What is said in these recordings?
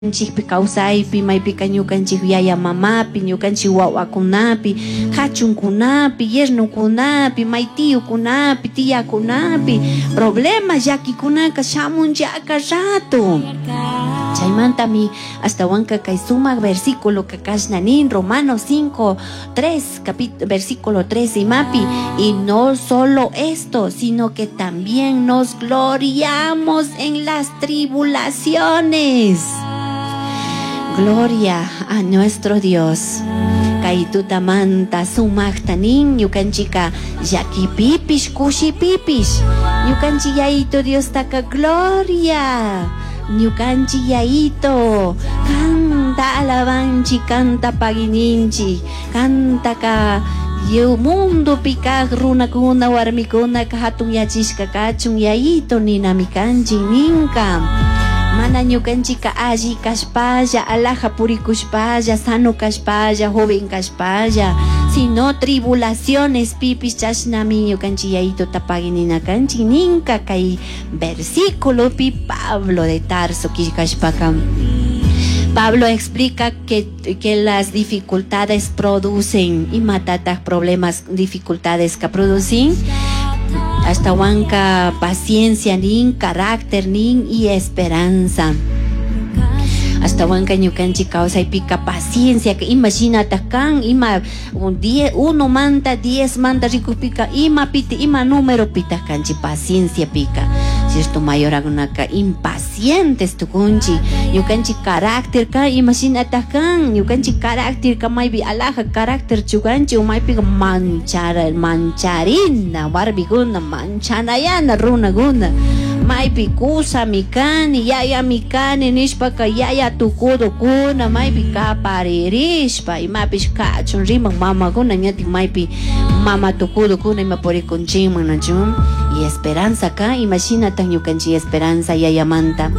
Ñukanchikpi kawsaypi maypika ñukanchik yaya mamapi ñukanchik wawakunapi hachunkunapi yernukunapi may tiyukunapi tiyakunapi problemas llakikunaka shamunllaka rato chaymantami ashtawanka kay sumak versículo kakashnanin Romanos 5:3 versículo 3 imapi y no solo esto sino que también nos gloriamos en las tribulaciones. Gloria a nuestro Dios. Kaitutamanta sumaktanin ñukanchika llakipipish kushipipish ñukanchik yayito Dios taka gloria ñukanchik yayito canta alabanchi canta pagininchi canta ka yu mundo pikak runakuna warmikuna hatun yachishka kachun yayito ninamikanchik ninka mana ñukanchika alli kashpalla alaja purikushpalla sano kashpalla joven kashpalla sino tribulaciones pipis chashnami ñukanchik yayito tapagininakanchik ninka kay versículo pi Pablo de Tarso kishkashpaka Pablo explica que las dificultades producen y matatas problemas dificultades que producen hasta huanca paciencia nin carácter nin y esperanza hasta huanca ñukanchik causa y pica paciencia que imagínate kan ima uno manta 10 manta rico pica ima piti ima número pita kanchi paciencia pica si esto mayor agunaka impacientes tu kunchi ñukanchik carácter ka imagínate kan ñukanchik carácter ka maybe alaja carácter chukanchi maypi mancharina barbiguna manchanayana runaguna maypi kusa mikani yaya mikani nishpaka yaya tukudo kuna maypi kaparirishpa imapish kachun riman mama kuna ñatik maypi mama tukudo kuna ima porikunchiman nachun y esperanza ka imagínate ñukanchik esperanza yaya manta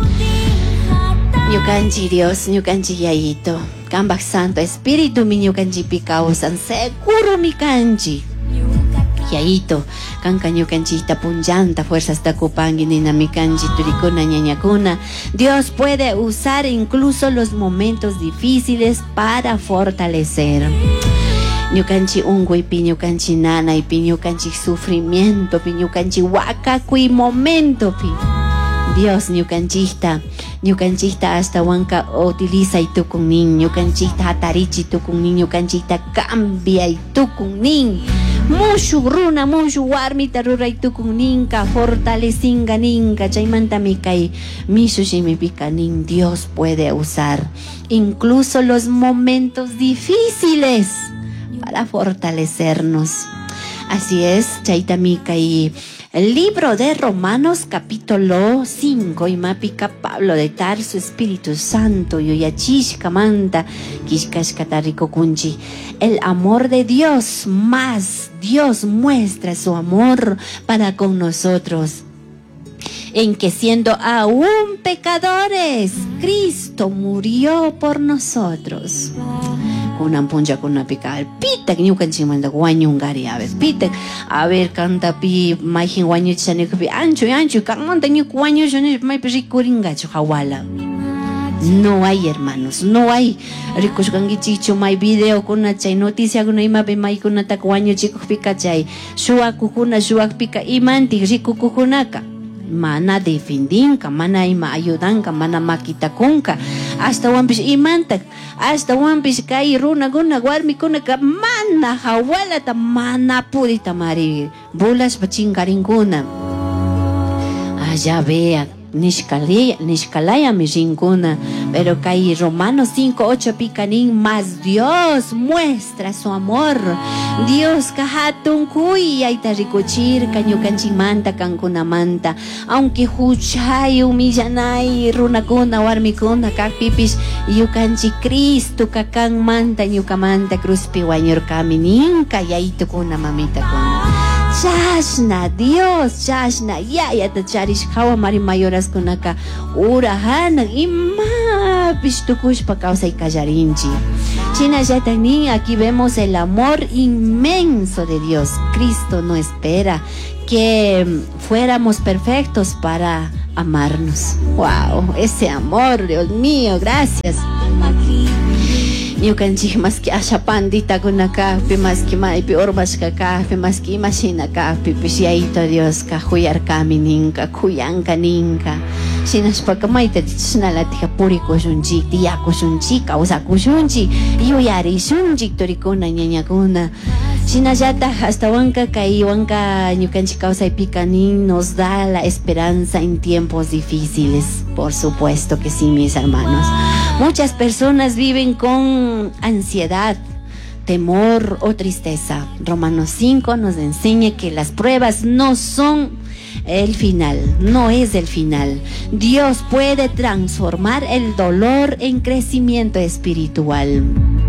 ñukanchik Dios ñukanchik yayito kanpak santo espíritu mi ñukanchikpi kawsan seguro mikanchik yayito kanka ñukanchikta punllanta fuerzas takupanki ninamikanchik turikuna ñañakuna Dios puede usar incluso los momentos difíciles para fortalecer ñukanchik unkuypi ñukanchik nanaypi ñukanchik sufrimiento pi ñukanchik wakakuy momento pi Dios ñukanchikta hasta wanka utiliza y tukun nin ñukanchikta hatarichi tukun nin ñukanchikta cambia y tukun nin mushu runa mushu warmita ruray tukun ninka fortalecinga ninka chaymantami kay mishushimipika nin Dios puede usar incluso los momentos difíciles para fortalecernos. Así es, chaytami kay el libro de Romanos capítulo 5 y mapika Pablo de Tarso Espíritu Santo yoyachishka manta kishkashkatariko kunchi el amor de Dios más Dios muestra su amor para con nosotros en que siendo aún pecadores Cristo murió por nosotros. Kunan punja kuna pikal pitak ñukanchik manta wañungari a ver canta pi mayjin wañuchani pi ancho kanmanta ñuka wañuchani maypi rikuringachu hawala no hay hermanos no hay rikushkankichikchu may video kuna chay noticia kuna imapi maykunata wañuchikuq pika chay shuwakukuna shuwakpika imantik rikukukunaka mana defendinka mana ima ayudanka mana makitakunka hasta wampish imantak hasta wampish kay runakuna warmikunaka mana hawalata mana purita mari bulas pachinkarinkuna allá vea nishkalaya mi rinkuna pero kay Romanos 5:8 pikanin más Dios muestra su amor Dios kahatun kuy ayta rikuchirka ñukanchikmanta kankunamanta aunque huchay humillanay runakuna warmikuna kakpipish ñukanchik Cristo kakanmanta ñukamanta cruzpi wañurkami ninka yaytukuna mamitakuna chashna Dios chashna yayata charish hawa mari mayoras kunaka urahanan ima pishtukushpa kausay kallarinchi china yatani aquí vemos el amor inmenso de Dios Cristo no espera que fuéramos perfectos para amarnos. Wow, ese amor, Dios mío, gracias. Ñukanchik más que ashapandita kunakapi, más que maypi ormashkakapi, más que imashinakapi, pues yaito Dios ka huyarkami ninka, kuyanka ninka. Sinashpaka mayta chisnalatika purikushunchik, tiyakushunchik, kawsakushunchik, yuyarishunchik turikuna ñañakuna. Shinallata hasta wanka kaiwanka ñukanchik kawsaypika nin nos da la esperanza en tiempos difíciles. Por supuesto que sí, mis hermanos. Muchas personas viven con ansiedad, temor o tristeza. Romanos 5 nos enseña que las pruebas no son el final, no es el final. Dios puede transformar el dolor en crecimiento espiritual.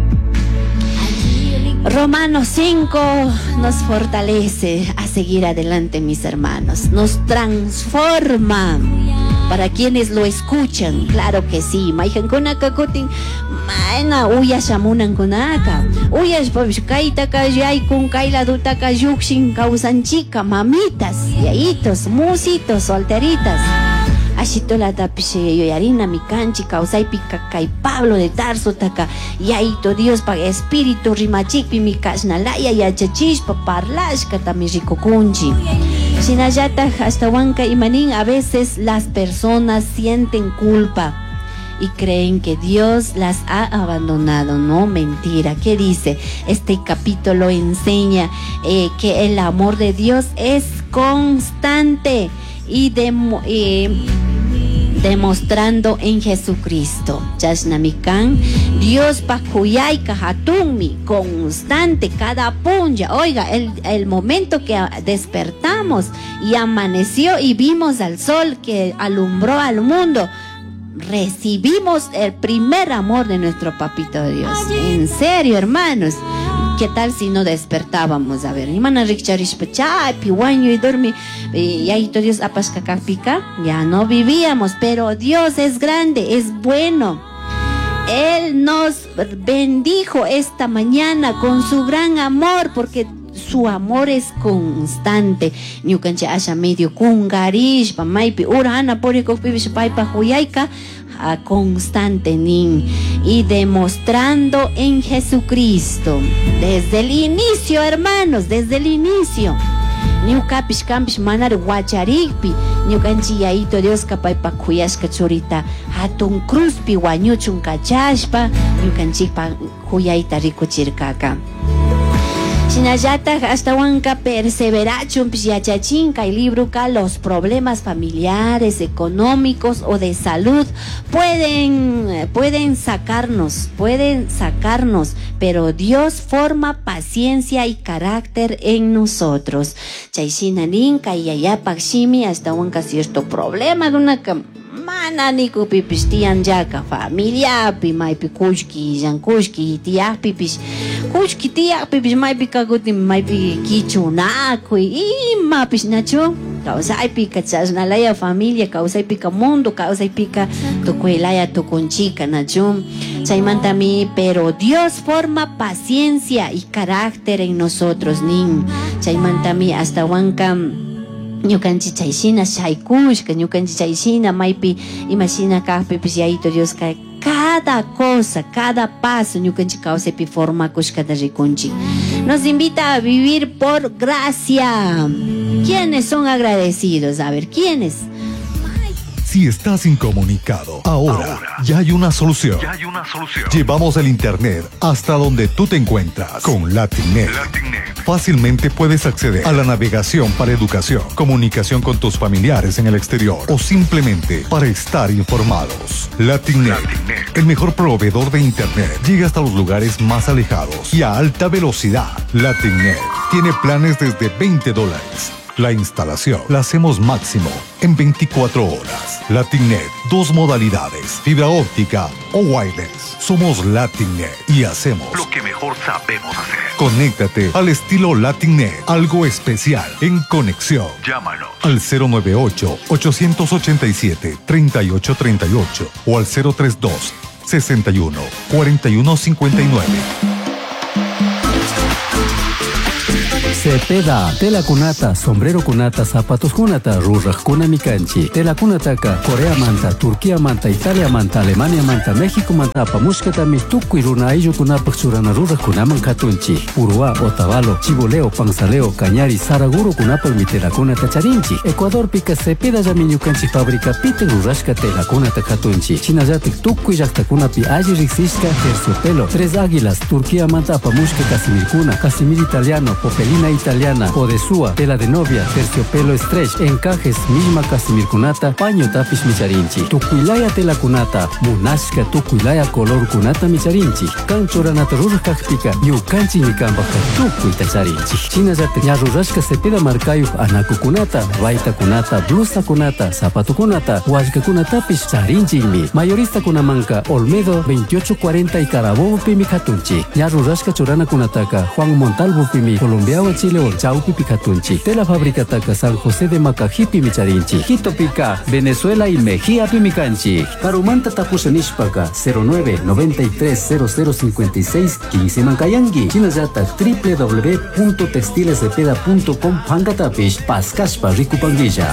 Romanos 5 nos fortalece a seguir adelante, mis hermanos. Nos transforma. Para quienes lo escuchan, claro que sí. Maijan kunaka kutin, maena uyas amunan kunaka. Uyas kaita kayay kun kaila dutaka yukshin kausanchika, mamitas, yaitos, musitos, solteritas. Ashitolata pishe yoyarina mi canchi causaypika kay Pablo de Tarso taka yaito Dios pa espíritu rimachikpi mi kashnalaya yachachishpa parlashka tami rikukunchi. Sinayata hasta wanka imanin, a veces las personas sienten culpa y creen que Dios las ha abandonado. No, mentira. ¿Qué dice? Este capítulo enseña que el amor de Dios es constante y demostrando en Jesucristo. Yashnamikan, Dios pakuyayka hatunmi, constante, cada punya. Oiga, el momento que despertamos y amaneció y vimos al sol que alumbró al mundo, recibimos el primer amor de nuestro papito Dios. En serio, hermanos. ¿Qué tal si no despertábamos? A ver, imana rikcharishpachay, piwaño y dormi, y ahí Dios apashkakapika, ya no vivíamos, pero Dios es grande, es bueno. Él nos bendijo esta mañana con su gran amor, porque su amor es constante. Ñukancha asha medio kungarish, pa maypi urana poriko pibish paipa huyayka, constante nin, y demostrando en Jesucristo desde el inicio, hermanos, desde el inicio. Ñukapish kampish manar wacharikpi ñukanchi yaito Dios kapaypa kuyashka churita hatun cruzpi wañuchun kachashpa ñukanchikpa kuyayta rikuchirkaka. Shinallata hasta wanka perseverachun yachachinka y libruka, los problemas familiares, económicos o de salud pueden sacarnos, pero Dios forma paciencia y carácter en nosotros. Chaishinaninka y ayapakshimi hasta wanka cierto problema de una mana niku pipis tian yaka familia pi maypi kushki yankushki tiak pipis kushki tiak pipis maypi kaguti maypi kichunaku ima pis nacho kausaypi kachasnalaya familia kausaypi ka mundo kausaypi ka tukuylaya tukunchika nacho chaymantami, pero Dios forma paciencia y carácter en nosotros nin chaymantami hasta wanka ñukanchi chayshina shaykushka, ñukanchi chayshina maypi imashina kaqpi yaito Dios cada cosa, cada paso ñukanchi kawsaypi formakushkata rikunchi. Nos invita a vivir por gracia. ¿Quiénes son agradecidos? A ver, ¿quiénes? Si estás incomunicado, ahora ya hay una solución. Llevamos el internet hasta donde tú te encuentras con LatinNet. Fácilmente puedes acceder a la navegación para educación, comunicación con tus familiares en el exterior o simplemente para estar informados. LatinNet, el mejor proveedor de internet, llega hasta los lugares más alejados y a alta velocidad. LatinNet tiene planes desde $20. La instalación la hacemos máximo en 24 horas. LatinNet, 2 modalidades, fibra óptica o wireless. Somos LatinNet y hacemos lo que mejor sabemos hacer. Conéctate al estilo LatinNet, algo especial en conexión. Llámanos al 098-887-3838 o al 032-61-4159. Cepeda, tela kunata, sombrero kunata, zapatos kunata, ruraj kuna mikanchi. Tela kunataka, Corea manta, Turquía manta, Italia manta, Alemania manta, México manta, pamushkatami, tukuy runa ayllu kunapak churana ruraj kunaman katunchi. Purua, Otavalo, Chiboleo, Panzaleo, Cañari, Saraguro kunapak mi tela kunata charinchi. Ecuador pika Cepeda llamiñukanchi fabrica piten rurashka tela kunata katunchi. Chinallatik tukuy llaqtakunapi alli riksishka terciopelo. Tres Águilas, Turquía manta, pamushka casimir kuna, casimir italiano, popelina italiana, podesúa, tela de novia, terciopelo stretch, encajes, misma casimir kunata, paño tapish micharinchi. Tukuylaya tela kunata, munashka tukuylaya color kunata micharinchi. Kanchoranata rurajkakpika, yukanchi nikambaka tukuy tacharinchi. Chinallatik ña rurashka Cepeda markayu anaku kunata, vaita kunata, blusa kunata, zapato kunata, washka kunatapish charinchimi. Mayorista kunamanka, Olmedo 2840 y Carabobo pimi katunchi. ña rurashka churana kunataka, Juan Montalvo pimi, Colombiawa Chile o Chaupi Picatunchi. Tela fábrica taka San José de Macajipi micharinchi. Quito Pica, Venezuela y Mejía pimicanchi. Carumanta tapusanishpaka 09 93 0056 15 Mancayangi. Chinayata www.textilescepeda.com Hangatapish Pascashpa Ricupanguilla.